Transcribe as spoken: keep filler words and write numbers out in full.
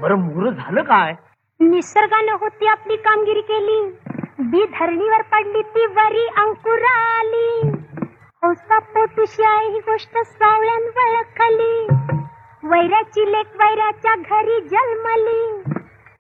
बरं मोर झालं काय? निसर्गानं होती आपली कामगिरी केली, बी धरणीवर पडली ती वरी अंकुरा आली. हौसा पोटुशी आहे ही गोष्ट सावळ्यान वळखली, वैराची लेक वैराच्या घरी जन्मली.